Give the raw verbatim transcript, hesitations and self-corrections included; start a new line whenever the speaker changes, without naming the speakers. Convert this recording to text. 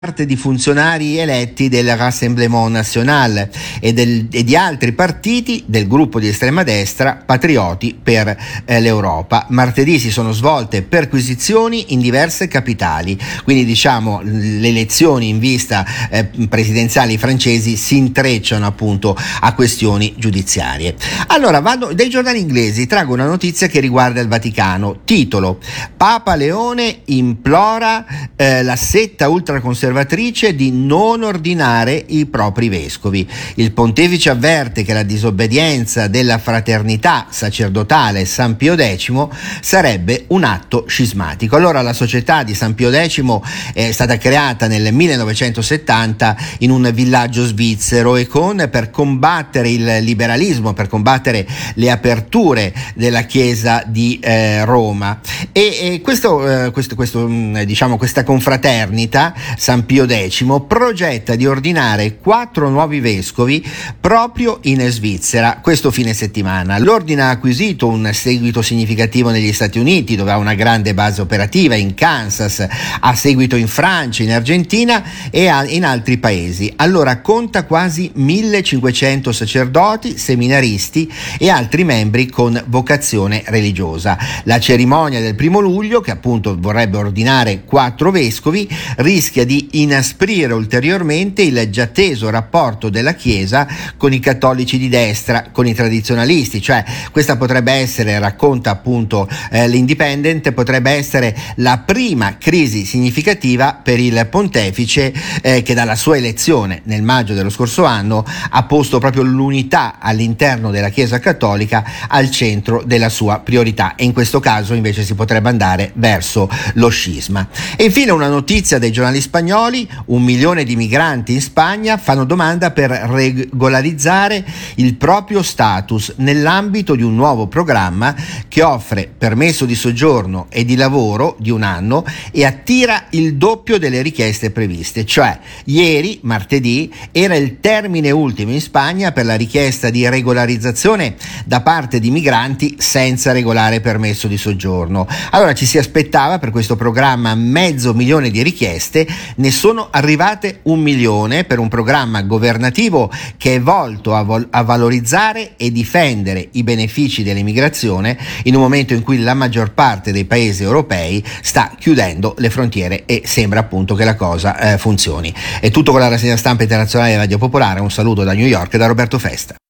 parte di funzionari eletti del Rassemblement National e, del, e di altri partiti del gruppo di estrema destra Patrioti per eh, l'Europa. Martedì si sono svolte perquisizioni in diverse capitali, quindi diciamo le elezioni in vista eh, presidenziali francesi si intrecciano appunto a questioni giudiziarie. Allora, vado, dai giornali inglesi traggo una notizia che riguarda il Vaticano. Titolo: Papa Leone implora eh, la setta ultraconservatrice di non ordinare i propri vescovi. Il pontefice avverte che la disobbedienza della fraternità sacerdotale San Pio X sarebbe un atto scismatico. Allora, la società di San Pio X è stata creata nel millenovecentosettanta in un villaggio svizzero e con per combattere il liberalismo, per combattere le aperture della Chiesa di eh, Roma. E, e questo, eh, questo, questo diciamo questa confraternita San Pio X progetta di ordinare quattro nuovi vescovi proprio in Svizzera questo fine settimana. L'ordine ha acquisito un seguito significativo negli Stati Uniti, dove ha una grande base operativa, in Kansas, ha seguito in Francia, in Argentina e in altri paesi. Allora conta quasi millecinquecento sacerdoti, seminaristi e altri membri con vocazione religiosa. La cerimonia del primo luglio, che appunto vorrebbe ordinare quattro vescovi, rischia di inasprire ulteriormente il già teso rapporto della Chiesa con i cattolici di destra, con i tradizionalisti. Cioè, questa potrebbe essere, racconta appunto eh, l'Independent, potrebbe essere la prima crisi significativa per il pontefice eh, che dalla sua elezione nel maggio dello scorso anno ha posto proprio l'unità all'interno della Chiesa cattolica al centro della sua priorità, e in questo caso invece si potrebbe andare verso lo scisma. E infine una notizia dei giornali spagnoli: un milione di migranti in Spagna fanno domanda per regolarizzare il proprio status nell'ambito di un nuovo programma che offre permesso di soggiorno e di lavoro di un anno e attira il doppio delle richieste previste. Cioè, ieri, martedì, era il termine ultimo in Spagna per la richiesta di regolarizzazione da parte di migranti senza regolare permesso di soggiorno. Allora ci si aspettava per questo programma mezzo milione di richieste, ne sono arrivate un milione per un programma governativo che è volto a, vol- a valorizzare e difendere i benefici dell'immigrazione in un momento in cui la maggior parte dei paesi europei sta chiudendo le frontiere e sembra appunto che la cosa eh, funzioni. È tutto con la rassegna stampa internazionale di Radio Popolare. Un saluto da New York e da Roberto Festa.